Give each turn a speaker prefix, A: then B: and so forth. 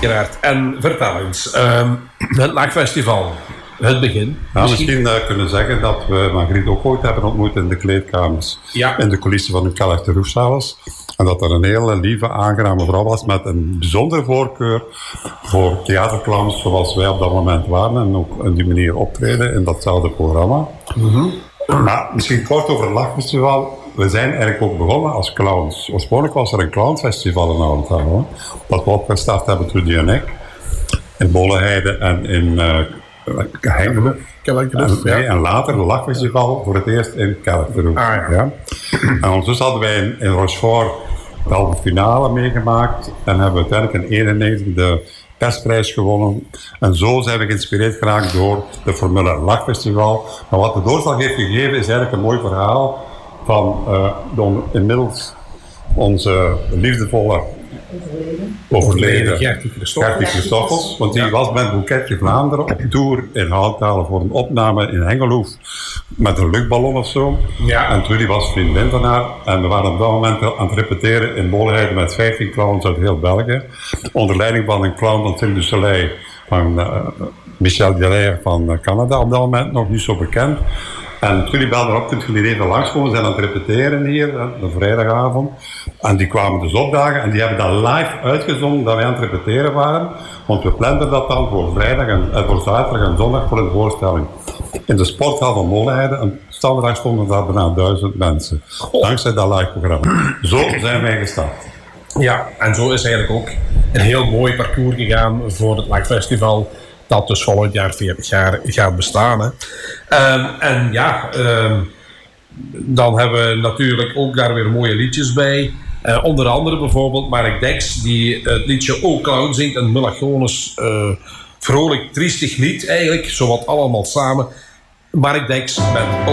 A: Gerard. En vertel eens, het Lachfestival, het begin.
B: Ja, misschien kunnen zeggen dat we Margriet ook ooit hebben ontmoet in de kleedkamers.
A: Ja.
B: In de coulissen van de Kellig de Roefzales. En dat er een hele lieve, aangename vrouw was met een bijzondere voorkeur voor theaterclowns zoals wij op dat moment waren. En ook op die manier optreden in datzelfde programma. Maar misschien kort over het Lachfestival. We zijn eigenlijk ook begonnen als clowns. Oorspronkelijk was er een clownfestival in Allentown. Dat we opgestart hebben, Trudy en ik. In Molenheide en in Hengelo. En later het Lachfestival voor het eerst in Kelderhoek. Ja. En ondertussen hadden wij in Rochefort wel de finale meegemaakt. En hebben we uiteindelijk in 1991 de persprijs gewonnen. En zo zijn we geïnspireerd geraakt door de Formule Lachfestival. Maar wat de doorslag heeft gegeven is eigenlijk een mooi verhaal van inmiddels onze liefdevolle overleden Gertie Christoffels. Want die was met Boeketje Vlaanderen op tour in Houtalen voor een opname in Hengeloef met een luchtballon of zo. Ja. En Trudy was vriendin van haar. En we waren op dat moment aan het repeteren in Molenheide met 15 clowns uit heel België. Onder leiding van een clown van Cirque du Soleil, van Michel Delaire van Canada, op dat moment nog niet zo bekend. En Trudy belde erop, kunt jullie even langskomen, we zijn aan het repeteren hier, de vrijdagavond. En die kwamen dus opdagen en die hebben dat live uitgezonden dat wij aan het repeteren waren. Want we planden dat dan voor vrijdag en voor zaterdag en zondag voor een voorstelling. In de sporthal van Molenheide, en standaard stonden daar bijna 1000 mensen. Dankzij dat live programma. Zo zijn wij gestart.
A: Ja, en zo is eigenlijk ook een heel mooi parcours gegaan voor het Lachfestival. Dat dus volgend jaar 40 jaar gaat bestaan. Hè. Dan hebben we natuurlijk ook daar weer mooie liedjes bij. Onder andere bijvoorbeeld Mark Dex, die het liedje O Clown zingt. Een melancholisch, vrolijk, triestig lied eigenlijk. Zowat allemaal samen. Mark Dex met O